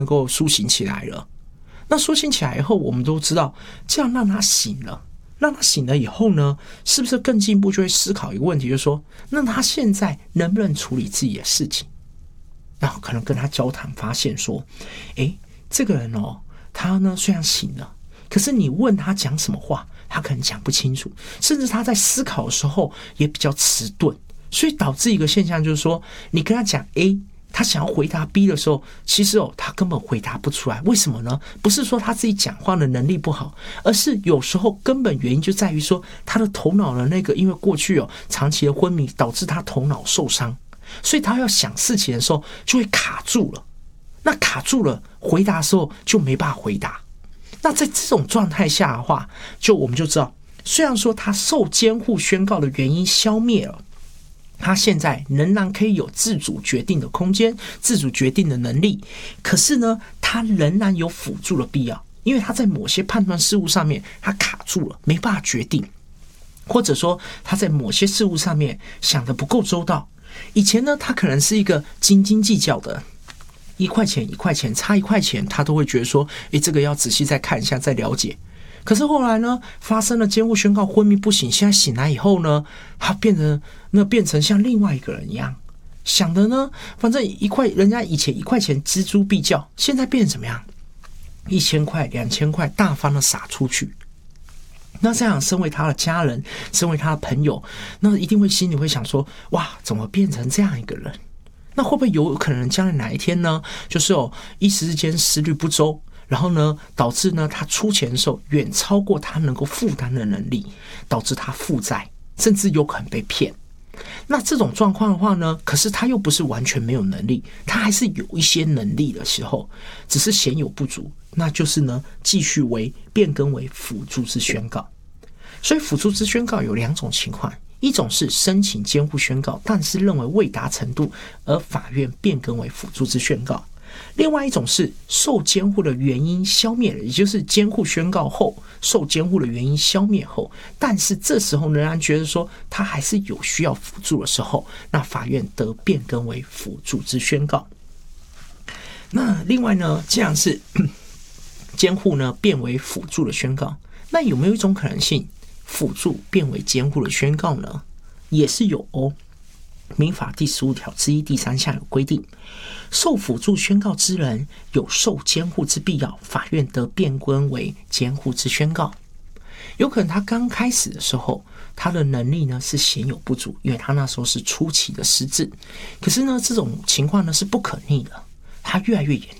能够苏醒起来了。那苏醒起来以后，我们都知道，这样让他醒了，让他醒了以后呢，是不是更进一步就会思考一个问题，就是说，那他现在能不能处理自己的事情？然后可能跟他交谈，发现说，这个人他呢虽然醒了，可是你问他讲什么话，他可能讲不清楚，甚至他在思考的时候也比较迟钝，所以导致一个现象就是说，你跟他讲 A。他想要回答 B 的时候，其实他根本回答不出来。为什么呢？不是说他自己讲话的能力不好，而是有时候根本原因就在于说，他的头脑的那个，因为过去长期的昏迷，导致他头脑受伤，所以他要想事情的时候就会卡住了。那卡住了，回答的时候就没办法回答。那在这种状态下的话，我们就知道，虽然说他受监护宣告的原因消灭了，他现在仍然可以有自主决定的空间，自主决定的能力，可是呢，他仍然有辅助的必要，因为他在某些判断事物上面他卡住了，没办法决定，或者说他在某些事物上面想得不够周到。以前呢，他可能是一个斤斤计较的，1块钱1块钱，差1块钱他都会觉得说，这个要仔细再看一下再了解。可是后来呢，发生了监护宣告昏迷不醒，现在醒来以后呢，他变成像另外一个人一样想的呢，反正人家以前1块钱锱铢必较，现在变成怎么样？1000块、2000块大方的撒出去。那这样，身为他的家人，身为他的朋友，那一定会心里会想说：哇，怎么变成这样一个人？那会不会有可能将来哪一天呢？就是一时之间思虑不周。然后呢，导致呢他出钱的时候远超过他能够负担的能力，导致他负债，甚至有可能被骗。那这种状况的话呢，可是他又不是完全没有能力，他还是有一些能力的时候，只是显有不足，那就是呢继续变更为辅助之宣告。所以辅助之宣告有2种情况，一种是申请监护宣告，但是认为未达程度，而法院变更为辅助之宣告。另外一种是受监护的原因消灭了，也就是监护宣告后受监护的原因消灭后，但是这时候仍然觉得说他还是有需要辅助的时候，那法院得变更为辅助之宣告。那另外呢，既然是监护呢变为辅助的宣告，那有没有一种可能性辅助变为监护的宣告呢？也是有民法第15条之一第3项有规定，受辅助宣告之人有受监护之必要，法院得变更为监护之宣告。有可能他刚开始的时候，他的能力呢是显有不足，因为他那时候是初期的失智。可是呢，这种情况呢是不可逆的，他越来越严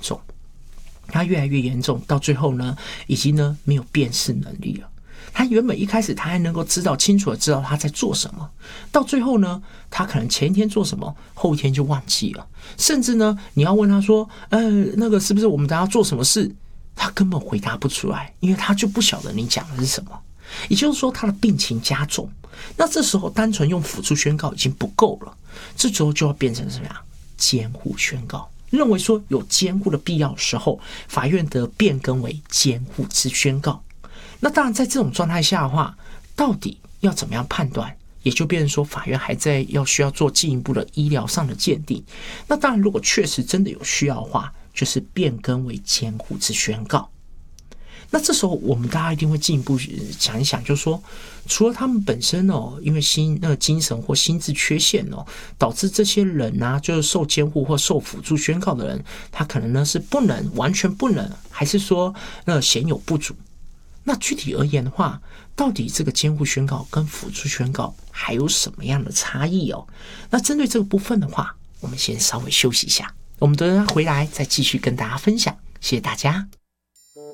重，到最后呢，已经呢没有辨识能力了。他原本一开始他还能够清楚的知道他在做什么，到最后呢，他可能前一天做什么，后一天就忘记了，甚至呢，你要问他说，那个是不是我们等下做什么事，他根本回答不出来，因为他就不晓得你讲的是什么。也就是说，他的病情加重，那这时候单纯用辅助宣告已经不够了，这时候就要变成什么样？监护宣告。认为说有监护的必要的时候，法院得变更为监护之宣告。那当然在这种状态下的话，到底要怎么样判断，也就变成说法院还在需要做进一步的医疗上的鉴定。那当然如果确实真的有需要的话，就是变更为监护之宣告。那这时候我们大家一定会进一步想一想，就是说除了他们本身因为精神或心智缺陷导致这些人啊，就是受监护或受辅助宣告的人，他可能呢是完全不能，还是说显有不足。那具体而言的话，到底这个监护宣告跟辅助宣告还有什么样的差异那针对这个部分的话，我们先稍微休息一下，我们等一下回来再继续跟大家分享。谢谢大家。